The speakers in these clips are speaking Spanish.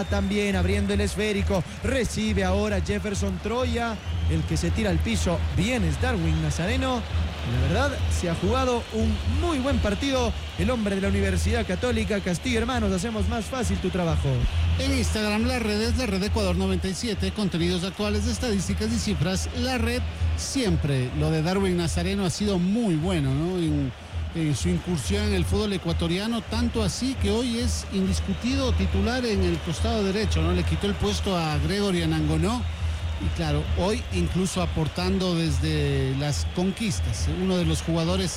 También abriendo el esférico, recibe ahora Jefferson Troya, el que se tira al piso, bien es Darwin Nazareno. La verdad, se ha jugado un muy buen partido el hombre de la Universidad Católica. Castillo, hermanos, hacemos más fácil tu trabajo. En Instagram, la red es la red Ecuador 97, contenidos actuales de estadísticas y cifras. La red siempre, lo de Darwin Nazareno ha sido muy bueno, ¿no? En su incursión en el fútbol ecuatoriano, tanto así que hoy es indiscutido titular en el costado derecho, ¿no? Le quitó el puesto a Gregory Anangonó. Y claro, hoy incluso aportando desde las conquistas. Uno de los jugadores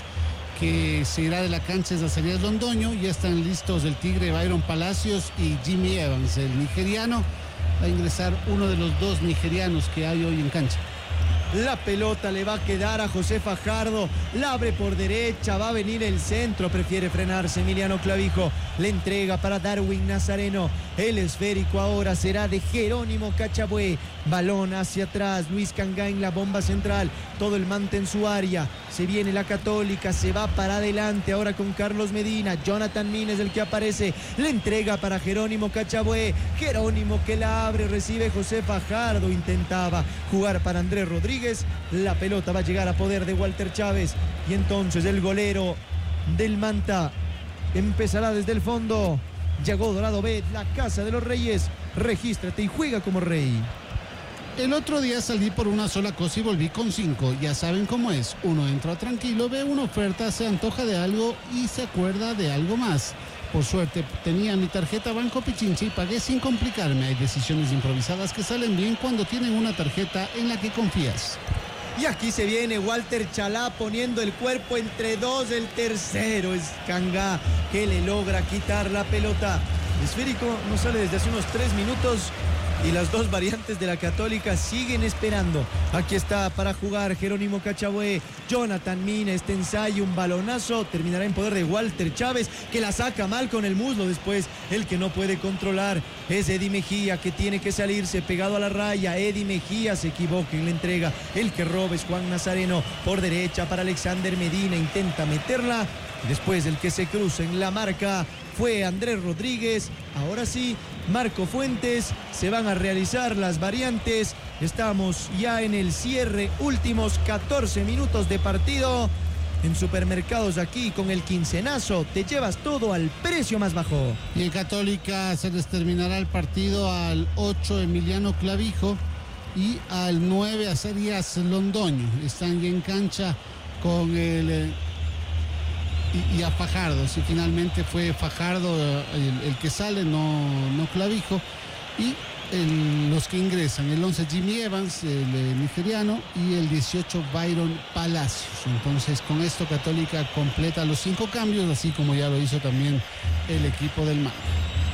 que se irá de la cancha es Azarías Londoño. Ya están listos el Tigre Byron Palacios y Jimmy Evans, el nigeriano. Va a ingresar uno de los dos nigerianos que hay hoy en cancha. La pelota le va a quedar a José Fajardo, la abre por derecha, va a venir el centro, prefiere frenarse Emiliano Clavijo, le entrega para Darwin Nazareno, el esférico ahora será de Jerónimo Cachabué, balón hacia atrás, Luis Cangá en la bomba central, todo el Manta en su área, se viene la Católica, se va para adelante ahora con Carlos Medina, Jonathan Mina es el que aparece, le entrega para Jerónimo Cachabué, Jerónimo que la abre, recibe José Fajardo, intentaba jugar para Andrés Rodríguez, la pelota va a llegar a poder de Walter Chávez y entonces el golero del Manta empezará desde el fondo. Llegó Dorado Bet, la casa de los reyes, regístrate y juega como rey. El otro día salí por una sola cosa y volví con 5. Ya saben cómo es. Uno entra tranquilo, ve una oferta, se antoja de algo y se acuerda de algo más. Por suerte tenía mi tarjeta Banco Pichincha y pagué sin complicarme. Hay decisiones improvisadas que salen bien cuando tienen una tarjeta en la que confías. Y aquí se viene Walter Chalá poniendo el cuerpo entre dos. El tercero es Cangá que le logra quitar la pelota. El esférico no sale desde hace unos 3 minutos. Y las dos variantes de la Católica siguen esperando. Aquí está para jugar Jerónimo Cachabué, Jonathan Mina, este ensayo, un balonazo, terminará en poder de Walter Chávez, que la saca mal con el muslo. Después el que no puede controlar es Eddie Mejía, que tiene que salirse pegado a la raya. Eddie Mejía se equivoca en la entrega, el que roba es Juan Nazareno, por derecha para Alexander Medina, intenta meterla. Después el que se cruza en la marca fue Andrés Rodríguez. Ahora sí, Marco Fuentes, se van a realizar las variantes. Estamos ya en el cierre, últimos 14 minutos de partido. En Supermercados aquí con el quincenazo te llevas todo al precio más bajo. Y en Católica se les terminará el partido al 8 Emiliano Clavijo y al 9 Azarías Londoño. Están ya en cancha con el... Y a Fajardo, si finalmente fue Fajardo el que sale, no Clavijo. Y los que ingresan, el 11 Jimmy Evans, el nigeriano, y el 18 Byron Palacios. Entonces con esto Católica completa los 5 cambios, así como ya lo hizo también el equipo del Manta.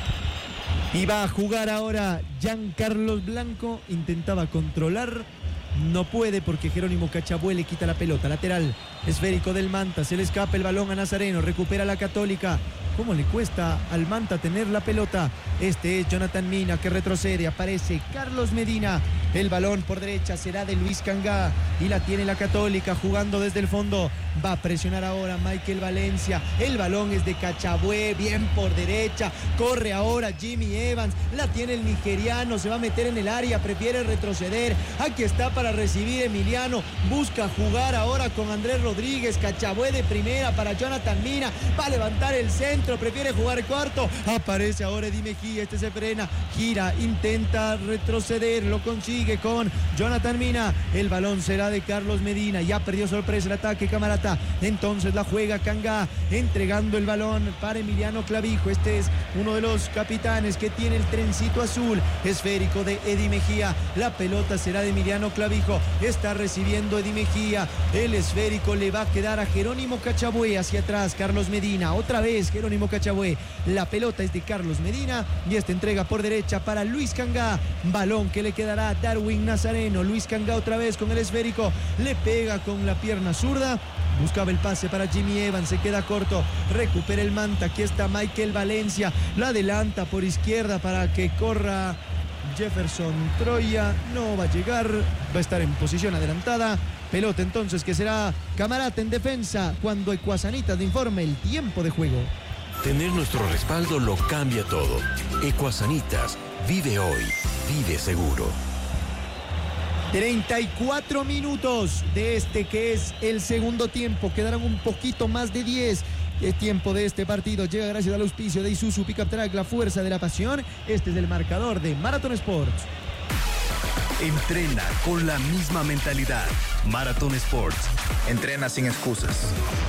Y va a jugar ahora Giancarlos Blanco, intentaba controlar. No puede porque Jerónimo Cachabué le quita la pelota. Lateral esférico del Manta. Se le escapa el balón a Nazareno. Recupera la Católica. ¿Cómo le cuesta al Manta tener la pelota? Este es Jonathan Mina que retrocede. Aparece Carlos Medina. El balón por derecha será de Luis Cangá. Y la tiene la Católica jugando desde el fondo. Va a presionar ahora Michael Valencia. El balón es de Cachabué. Bien por derecha. Corre ahora Jimmy Evans. La tiene el nigeriano. Se va a meter en el área. Prefiere retroceder. Aquí está para recibir Emiliano. Busca jugar ahora con Andrés Rodríguez. Cachabué de primera para Jonathan Mina. Va a levantar el centro. Prefiere jugar corto. Aparece ahora Eddie Mejía. Este se frena. Gira. Intenta retroceder. Lo consigue con Jonathan Mina. El balón será de Carlos Medina. Ya perdió sorpresa el ataque Camarata. Entonces la juega Cangá. Entregando el balón para Emiliano Clavijo. Este es uno de los capitanes que tiene el trencito azul. Esférico de Eddie Mejía. La pelota será de Emiliano Clavijo. Está recibiendo Eddie Mejía. El esférico le va a quedar a Jerónimo Cachabué. Hacia atrás Carlos Medina. Otra vez Jerónimo Cachabué. La pelota es de Carlos Medina. Y esta entrega por derecha para Luis Cangá. Balón que le quedará a Darwin Nazareno. Luis Cangá otra vez con el esférico. Le pega con la pierna zurda. Buscaba el pase para Jimmy Evans, se queda corto, recupera el Manta, aquí está Michael Valencia, la adelanta por izquierda para que corra Jefferson Troya, no va a llegar, va a estar en posición adelantada, pelota entonces que será Camarata en defensa cuando Ecuasanitas le informe el tiempo de juego. Tener nuestro respaldo lo cambia todo. Ecuasanitas, Vive hoy, vive seguro. 34 minutos de este que es el segundo tiempo. Quedaron un poquito más de 10. El tiempo de este partido llega gracias al auspicio de Isuzu Pickup Truck, la fuerza de la pasión. Este es el marcador de Marathon Sports. Entrena con la misma mentalidad. Marathon Sports. Entrena sin excusas.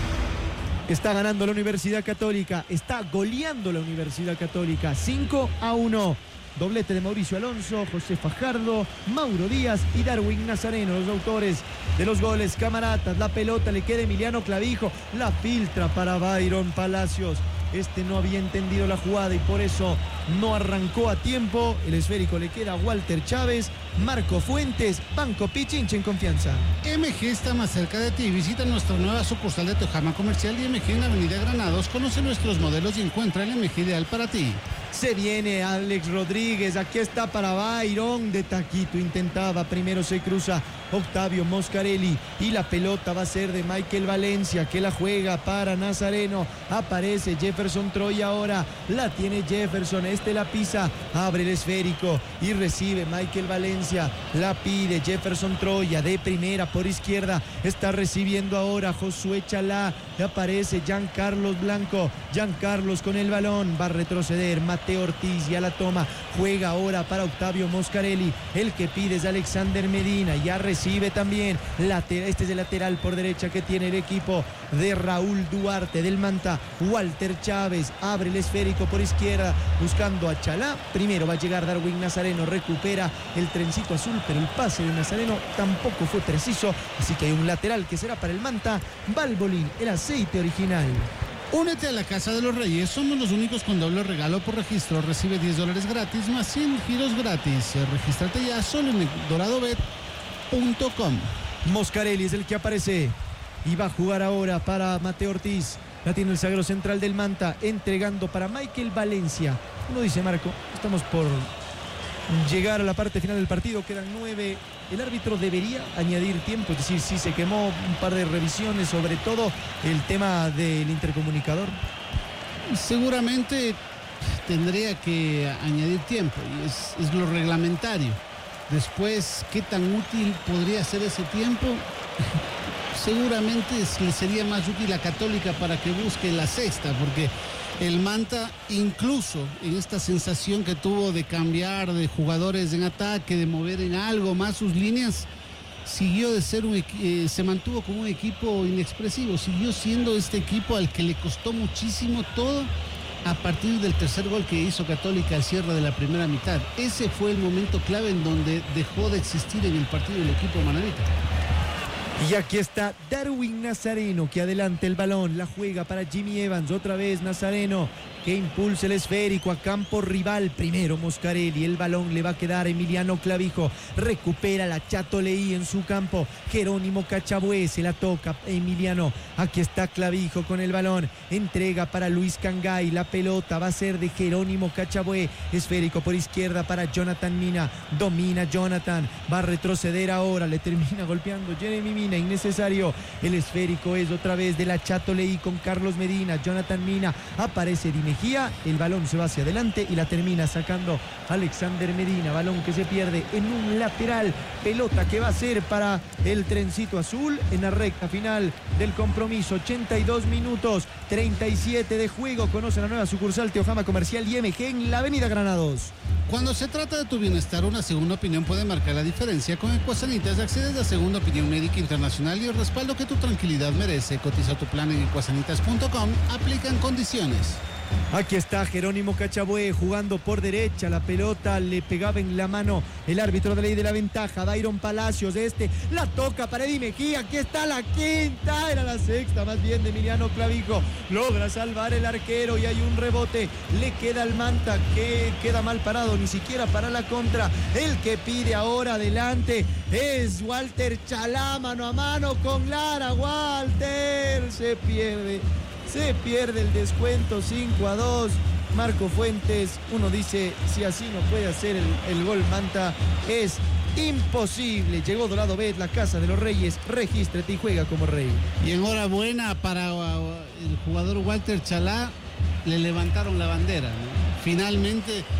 Está ganando la Universidad Católica. Está goleando la Universidad Católica. 5-1. Doblete de Mauricio Alonso, José Fajardo, Mauro Díaz y Darwin Nazareno, los autores de los goles. Camaratas, la pelota le queda a Emiliano Clavijo, la filtra para Byron Palacios. Este no había entendido la jugada y por eso no arrancó a tiempo. El esférico le queda a Walter Chávez, Marco Fuentes, Banco Pichincha en confianza. MG está más cerca de ti. Visita nuestra nueva sucursal de Tojama Comercial y MG en la Avenida Granados. Conoce nuestros modelos y encuentra el MG ideal para ti. Se viene Alex Rodríguez, aquí está para Byron, de taquito intentaba, primero se cruza Octavio Moscarelli y la pelota va a ser de Michael Valencia, que la juega para Nazareno. Aparece Jefferson Troy ahora, la tiene Jefferson, la pisa, abre el esférico y recibe Michael Valencia, la pide Jefferson Troya de primera por izquierda, está recibiendo ahora Josué Chalá, aparece Giancarlos Blanco, Giancarlos con el balón, va a retroceder Mateo Ortiz, ya la toma, juega ahora para Octavio Moscarelli, el que pide es Alexander Medina, ya recibe también, este es el lateral por derecha que tiene el equipo de Raúl Duarte del Manta. Walter Chávez abre el esférico por izquierda buscando a Chalá, primero va a llegar Darwin Nazareno, recupera el trencito azul, pero el pase de Nazareno tampoco fue preciso, así que hay un lateral que será para el Manta. Valvoline, el aceite original. Únete a la Casa de los Reyes, somos los únicos con doble regalo por registro. Recibe $10 gratis más 100 giros gratis. Regístrate ya solo en doradobet.com. Moscarelli es el que aparece y va a jugar ahora para Mateo Ortiz. La tiene el zaguero central del Manta, entregando para Michael Valencia. Uno dice, Marco, estamos por llegar a la parte final del partido, quedan 9. El árbitro debería añadir tiempo, es decir, si se quemó un par de revisiones, sobre todo el tema del intercomunicador. Seguramente tendría que añadir tiempo y es lo reglamentario. Después, ¿qué tan útil podría ser ese tiempo? Seguramente le sería más útil a Católica para que busque la sexta, porque el Manta, incluso en esta sensación que tuvo de cambiar de jugadores en ataque, de mover en algo más sus líneas, siguió de ser se mantuvo como un equipo inexpresivo, siguió siendo este equipo al que le costó muchísimo todo a partir del tercer gol que hizo Católica al cierre de la primera mitad. Ese fue el momento clave en donde dejó de existir en el partido el equipo manavita. Y aquí está Darwin Nazareno, que adelanta el balón, la juega para Jimmy Evans, otra vez Nazareno, que impulsa el esférico a campo rival, primero Moscarelli, el balón le va a quedar a Emiliano Clavijo, recupera la Chato Leí en su campo, Jerónimo Cachabué, se la toca Emiliano, aquí está Clavijo con el balón, entrega para Luis Cangay, la pelota va a ser de Jerónimo Cachabué, esférico por izquierda para Jonathan Mina, domina Jonathan, va a retroceder ahora, le termina golpeando Jeremy Mina, innecesario, el esférico es otra vez de la Chato Leí con Carlos Medina, Jonathan Mina, aparece Dime Mejía, el balón se va hacia adelante y la termina sacando Alexander Medina, balón que se pierde en un lateral, pelota que va a ser para el trencito azul en la recta final del compromiso, 82 minutos, 37 de juego, conoce la nueva sucursal Teojama Comercial y MG en la avenida Granados. Cuando se trata de tu bienestar, una segunda opinión puede marcar la diferencia. Con Ecuasanitas accedes a segunda opinión médica internacional y el respaldo que tu tranquilidad merece. Cotiza tu plan en ecuasanitas.com, aplican condiciones. Aquí está Jerónimo Cachabué jugando por derecha, la pelota le pegaba en la mano el árbitro de ley de la ventaja, Byron Palacios, la toca para Eddie Mejía, aquí está la quinta, era la sexta más bien de Emiliano Clavijo, logra salvar el arquero y hay un rebote, le queda al Manta que queda mal parado, ni siquiera para la contra, el que pide ahora adelante es Walter Chalá, mano a mano con Lara, Walter se pierde el descuento, 5-2. Marco Fuentes, uno dice, si así no puede hacer el gol Manta, es imposible. Llegó Dorado Bet, la Casa de los Reyes, regístrate y juega como rey. Y enhorabuena para el jugador Walter Chalá, le levantaron la bandera, ¿no? Finalmente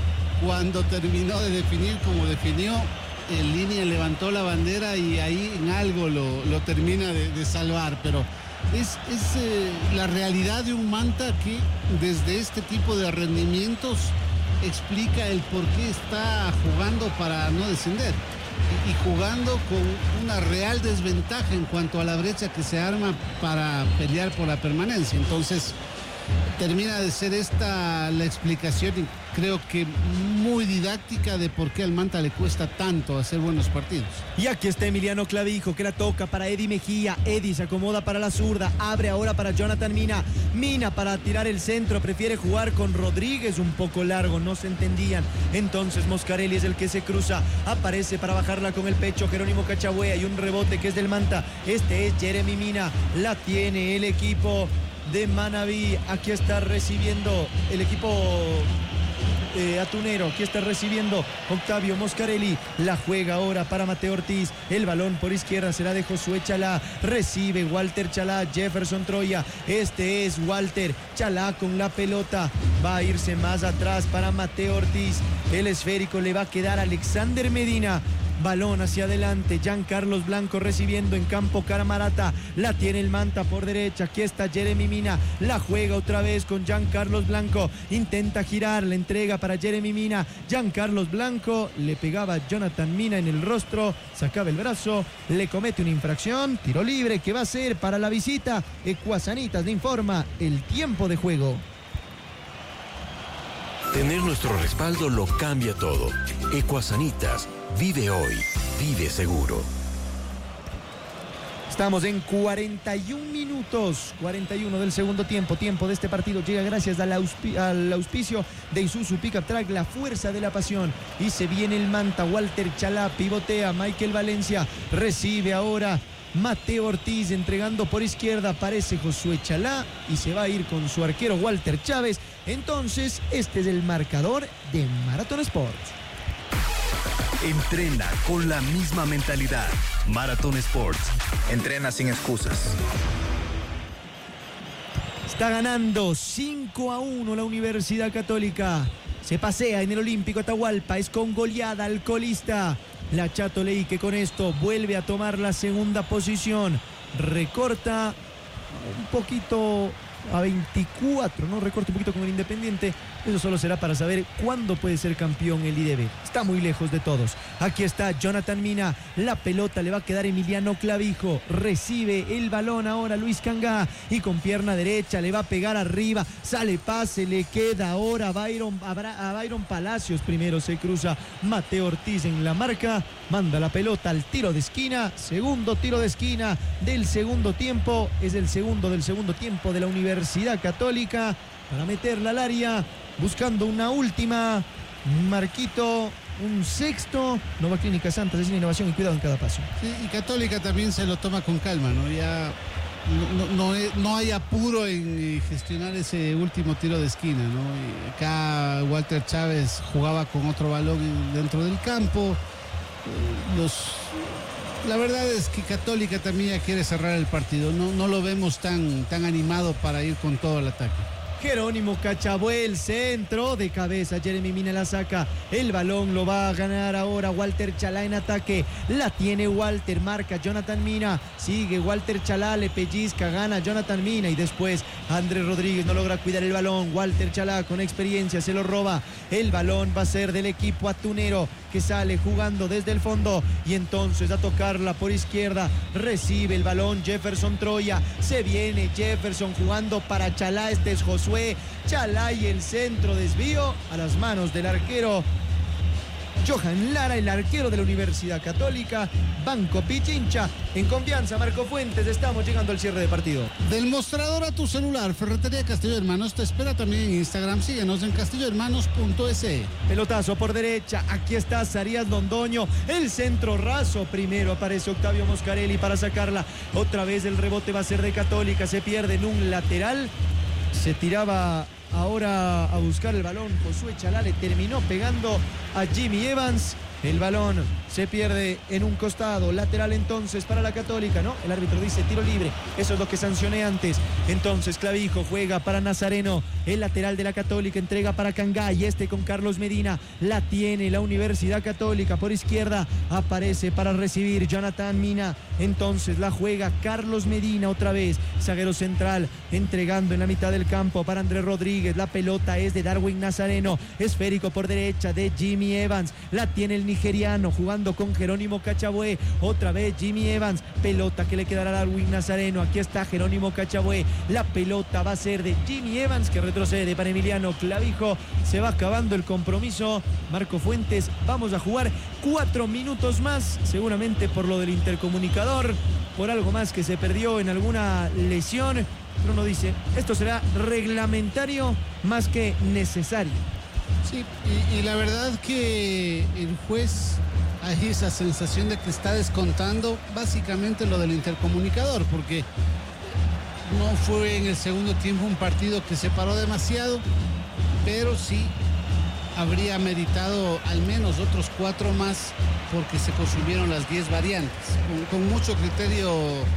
cuando terminó de definir como definió, en línea levantó la bandera y ahí en algo lo termina de salvar, pero es la realidad de un Manta que desde este tipo de rendimientos explica el por qué está jugando para no descender y jugando con una real desventaja en cuanto a la brecha que se arma para pelear por la permanencia. Entonces termina de ser esta la explicación, y creo que muy didáctica, de por qué al Manta le cuesta tanto hacer buenos partidos. Y aquí está Emiliano Clavijo, que la toca para Eddie Mejía. Eddie se acomoda para la zurda, abre ahora para Jonathan Mina. Mina para tirar el centro, prefiere jugar con Rodríguez, un poco largo, no se entendían. Entonces Moscarelli es el que se cruza, aparece para bajarla con el pecho Jerónimo Cachabuea, y un rebote que es del Manta. Este es Jeremy Mina, la tiene el equipo de Manabí. Aquí está recibiendo el equipo atunero, aquí está recibiendo Octavio Moscarelli, la juega ahora para Mateo Ortiz, el balón por izquierda será de Josué Chalá, recibe Walter Chalá, Jefferson Troya, este es Walter Chalá con la pelota, va a irse más atrás para Mateo Ortiz, el esférico le va a quedar a Alexander Medina. Balón hacia adelante, Giancarlos Blanco recibiendo en campo Camarata, la tiene el Manta por derecha, aquí está Jeremy Mina, la juega otra vez con Giancarlos Blanco, intenta girar, la entrega para Jeremy Mina, Giancarlos Blanco, le pegaba a Jonathan Mina en el rostro, sacaba el brazo, le comete una infracción, tiro libre que va a ser para la visita. Ecuasanitas le informa el tiempo de juego. Tener nuestro respaldo lo cambia todo. Ecuasanitas, vive hoy, vive seguro. Estamos en 41 minutos, 41 del segundo tiempo. Tiempo de este partido llega gracias al auspicio de Isuzu Pickup Truck, la fuerza de la pasión. Y se viene el Manta, Walter Chalá, pivotea, Michael Valencia, recibe ahora Mateo Ortiz, entregando por izquierda, aparece Josué Chalá y se va a ir con su arquero Walter Chávez. Entonces, este es el marcador de Maratón Sports. Entrena con la misma mentalidad. Maratón Sports. Entrena sin excusas. Está ganando 5-1 la Universidad Católica. Se pasea en el Olímpico Atahualpa, es con goleada al colista. La Chato Leí, que con esto vuelve a tomar la segunda posición. Recorta un poquito a 24, ¿no? Recorta un poquito con el Independiente. Eso solo será para saber cuándo puede ser campeón el IDB. Está muy lejos de todos. Aquí está Jonathan Mina. La pelota le va a quedar Emiliano Clavijo. Recibe el balón ahora Luis Cangá. Y con pierna derecha le va a pegar arriba. Sale pase, le queda ahora a Byron Palacios. Primero se cruza Mateo Ortiz en la marca. Manda la pelota al tiro de esquina. Segundo tiro de esquina del segundo tiempo. Es el segundo del segundo tiempo de la Universidad Católica. Para meterla al área. Buscando una última, Marquito, un sexto. Nova Clínica Santa, Cecina, innovación y cuidado en cada paso. Sí, y Católica también se lo toma con calma, ¿no? Ya no hay apuro en gestionar ese último tiro de esquina, ¿no? Y acá Walter Chávez jugaba con otro balón dentro del campo. La verdad es que Católica también ya quiere cerrar el partido. No lo vemos tan animado para ir con todo el ataque. Jerónimo Cachabué, el centro de cabeza, Jeremy Mina la saca, el balón lo va a ganar ahora Walter Chalá en ataque, la tiene Walter, marca Jonathan Mina, sigue Walter Chalá, le pellizca, gana Jonathan Mina y después Andrés Rodríguez no logra cuidar el balón, Walter Chalá con experiencia se lo roba, el balón va a ser del equipo atunero que sale jugando desde el fondo y entonces a tocarla por izquierda, recibe el balón Jefferson Troya, se viene Jefferson jugando para Chalá, este es Josué Chalá y el centro, desvío a las manos del arquero Johan Lara, el arquero de la Universidad Católica. Banco Pichincha, en confianza, Marco Fuentes, estamos llegando al cierre de partido. Del mostrador a tu celular, Ferretería Castillo Hermanos te espera también en Instagram, síguenos en castillohermanos.es. Pelotazo por derecha, aquí está Zarías Londoño, el centro raso, primero aparece Octavio Moscarelli para sacarla, otra vez el rebote va a ser de Católica, se pierde en un lateral, se tiraba ahora a buscar el balón Josué Chalá, le terminó pegando a Jimmy Evans, el balón se pierde en un costado. Lateral entonces para la Católica, ¿no? El árbitro dice tiro libre. Eso es lo que sancioné antes. Entonces Clavijo juega para Nazareno. El lateral de la Católica entrega para Cangá. Y con Carlos Medina. La tiene la Universidad Católica. Por izquierda aparece para recibir Jonathan Mina. Entonces la juega Carlos Medina otra vez. Zaguero central entregando en la mitad del campo para Andrés Rodríguez. La pelota es de Darwin Nazareno. Esférico por derecha de Jimmy Evans. La tiene el nigeriano jugando con Jerónimo Cachabué. Otra vez Jimmy Evans. Pelota que le quedará a Darwin Nazareno. Aquí está Jerónimo Cachabué. La pelota va a ser de Jimmy Evans, que retrocede para Emiliano Clavijo. Se va acabando el compromiso. Marco Fuentes, vamos a jugar 4 minutos más, seguramente por lo del intercomunicador, por algo más que se perdió en alguna lesión. Pero uno dice, esto será reglamentario más que necesario. Sí, y la verdad que el juez hay esa sensación de que está descontando básicamente lo del intercomunicador, porque no fue en el segundo tiempo un partido que se paró demasiado, pero sí habría meritado al menos otros 4 más, porque se consumieron las 10 variantes. Con mucho criterio,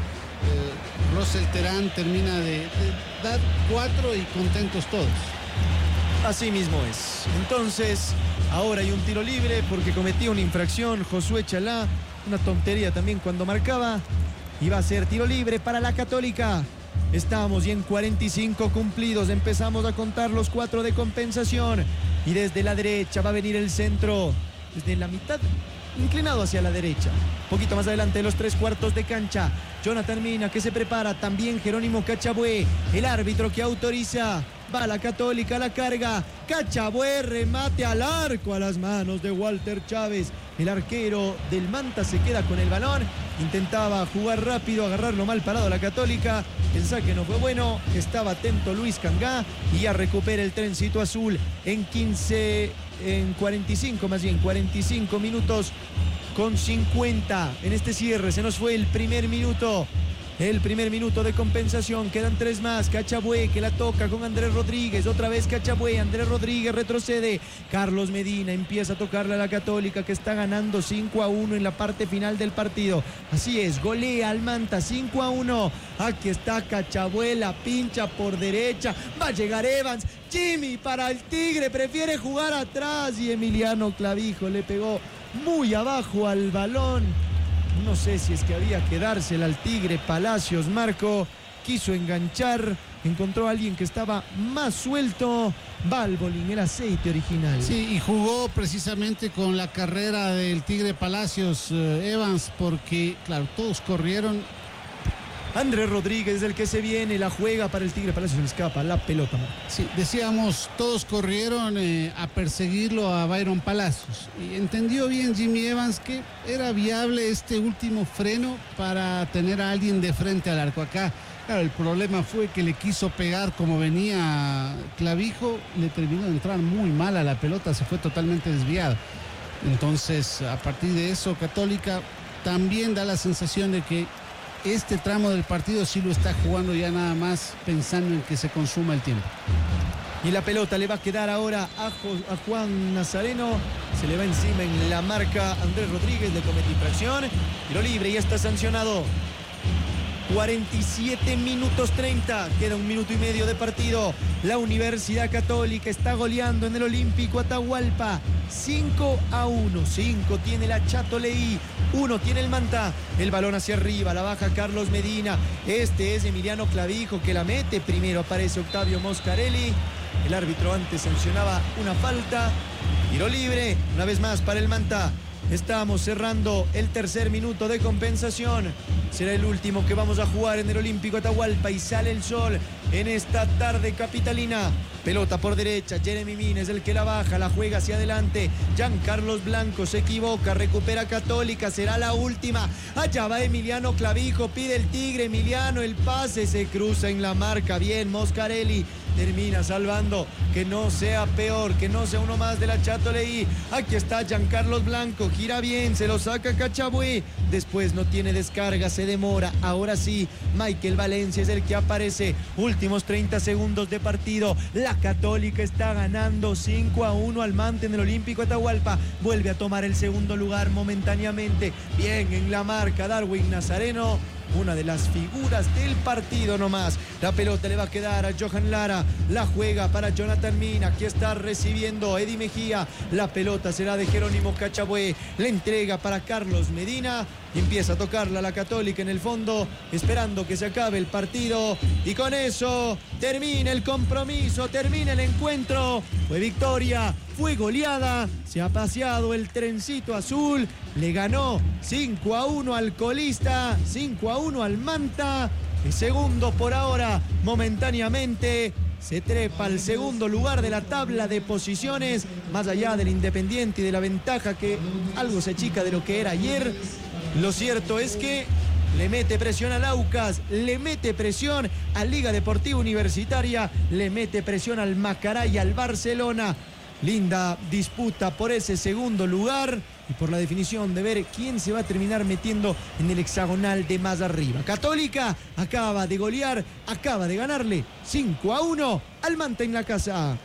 Rosel Terán termina de dar 4 y contentos todos. Así mismo es. Entonces, ahora hay un tiro libre porque cometía una infracción Josué Chalá, una tontería también cuando marcaba. Y va a ser tiro libre para la Católica. Estamos ya en 45 cumplidos. Empezamos a contar los 4 de compensación. Y desde la derecha va a venir el centro. Desde la mitad, inclinado hacia la derecha. Un poquito más adelante de los 3/4 de cancha. Jonathan Mina, que se prepara. También Jerónimo Cachabué. El árbitro que autoriza. Va la Católica, la carga. Cachabué, remate al arco, a las manos de Walter Chávez. El arquero del Manta se queda con el balón. Intentaba jugar rápido, agarrarlo mal parado a la Católica. El saque no fue bueno. Estaba atento Luis Cangá. Y ya recupera el trencito azul en 45 minutos con 50. En este cierre se nos fue el primer minuto. El primer minuto de compensación, quedan 3 más. Cachabué que la toca con Andrés Rodríguez. Otra vez Cachabué, Andrés Rodríguez retrocede. Carlos Medina empieza a tocarle a la Católica, que está ganando 5-1 en la parte final del partido. Así es, golea al Manta 5-1. Aquí está Cachabué, la pincha por derecha. Va a llegar Evans. Jimmy para el Tigre, prefiere jugar atrás. Y Emiliano Clavijo le pegó muy abajo al balón. No sé si es que había que dársela al Tigre. Palacios, Marco, quiso enganchar, encontró a alguien que estaba más suelto. Valvoline, el aceite original. Sí, y jugó precisamente con la carrera del Tigre Palacios, Evans, porque, claro, todos corrieron. Andrés Rodríguez es el que se viene, la juega para el Tigre Palacios, le escapa la pelota. Sí, decíamos, todos corrieron a perseguirlo a Byron Palacios. Y entendió bien Jimmy Evans que era viable este último freno para tener a alguien de frente al arco. Acá, claro, el problema fue que le quiso pegar como venía Clavijo, le terminó de entrar muy mal a la pelota, se fue totalmente desviada. Entonces, a partir de eso, Católica también da la sensación de que este tramo del partido sí lo está jugando ya nada más pensando en que se consuma el tiempo. Y la pelota le va a quedar ahora a Juan Nazareno. Se le va encima en la marca Andrés Rodríguez, le comete infracción. Tiro libre y está sancionado. 47 minutos 30, queda 1 minuto y medio de partido. La Universidad Católica está goleando en el Olímpico Atahualpa 5-1. 5 tiene la Chato Leí, 1 tiene el Manta. El balón hacia arriba, la baja Carlos Medina. Este es Emiliano Clavijo que la mete. Primero aparece Octavio Moscarelli. El árbitro antes sancionaba una falta. Tiro libre, una vez más para el Manta. Estamos cerrando el tercer minuto de compensación. Será el último que vamos a jugar en el Olímpico Atahualpa y sale el sol en esta tarde capitalina. Pelota por derecha, Jeremy Mina es el que la baja, la juega hacia adelante. Giancarlos Blanco se equivoca, recupera Católica, será la última. Allá va Emiliano Clavijo, pide el Tigre, Emiliano, el pase, se cruza en la marca. Bien, Moscarelli termina salvando, que no sea peor, que no sea uno más de la Chato Leí. Aquí está Giancarlos Blanco, gira bien, se lo saca Cachabué, después no tiene descarga, se demora. Ahora sí, Michael Valencia es el que aparece, últimos 30 segundos de partido. La Católica está ganando 5-1 al Manta en el Olímpico Atahualpa. Vuelve a tomar el segundo lugar momentáneamente. Bien en la marca Darwin Nazareno, una de las figuras del partido nomás. La pelota le va a quedar a Johan Lara, la juega para Jonathan Mina, aquí está recibiendo Eddie Mejía, la pelota será de Jerónimo Cachabué, le entrega para Carlos Medina y empieza a tocarla la Católica en el fondo, esperando que se acabe el partido, y con eso termina el compromiso, termina el encuentro. Fue victoria, fue goleada, se ha paseado el trencito azul, le ganó 5-1 al colista, 5-1 al Manta, el segundo por ahora, momentáneamente se trepa al segundo lugar de la tabla de posiciones, más allá del Independiente y de la ventaja que algo se achica de lo que era ayer. Lo cierto es que le mete presión al Aucas, le mete presión a Liga Deportiva Universitaria, le mete presión al Macará y al Barcelona. Linda disputa por ese segundo lugar y por la definición de ver quién se va a terminar metiendo en el hexagonal de más arriba. Católica acaba de golear, acaba de ganarle 5-1 al Manta en la casa.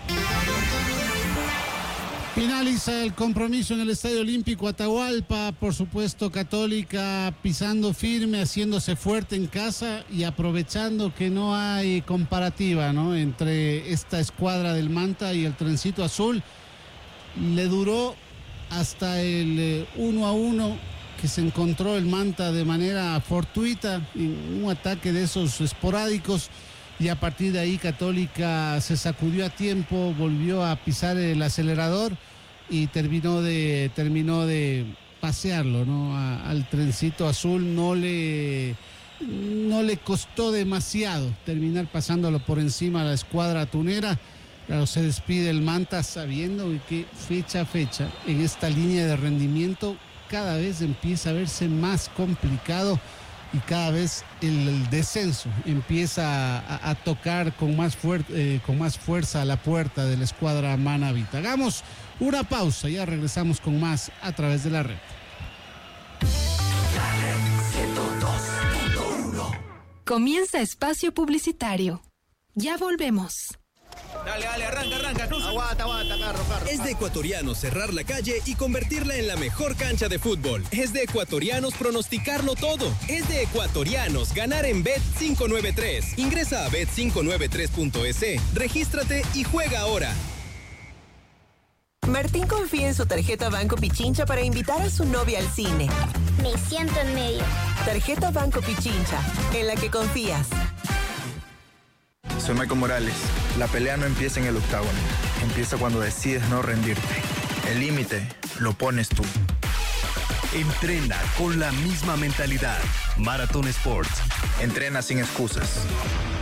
Finaliza el compromiso en el Estadio Olímpico Atahualpa, por supuesto Católica pisando firme, haciéndose fuerte en casa y aprovechando que no hay comparativa, ¿no?, entre esta escuadra del Manta y el trencito azul. Le duró hasta el 1-1 que se encontró el Manta de manera fortuita, un ataque de esos esporádicos, y a partir de ahí Católica se sacudió a tiempo, volvió a pisar el acelerador y terminó de pasearlo, ¿no? Al trencito azul no le costó demasiado terminar pasándolo por encima a la escuadra tunera. Claro, se despide el Manta sabiendo que fecha a fecha en esta línea de rendimiento cada vez empieza a verse más complicado y cada vez el descenso empieza a tocar con más fuerza a la puerta de la escuadra manabita. Hagamos una pausa, ya regresamos con más a través de la red. Comienza espacio publicitario. Ya volvemos. Dale, arranca. Aguanta, carro. Es de ecuatorianos cerrar la calle y convertirla en la mejor cancha de fútbol. Es de ecuatorianos pronosticarlo todo. Es de ecuatorianos ganar en Bet593. Ingresa a bet593.es, regístrate y juega ahora. Martín confía en su tarjeta Banco Pichincha para invitar a su novia al cine. Me siento en medio. Tarjeta Banco Pichincha, en la que confías. Soy Michael Morales. La pelea no empieza en el octágono. Empieza cuando decides no rendirte. El límite lo pones tú. Entrena con la misma mentalidad. Marathon Sports. Entrena sin excusas.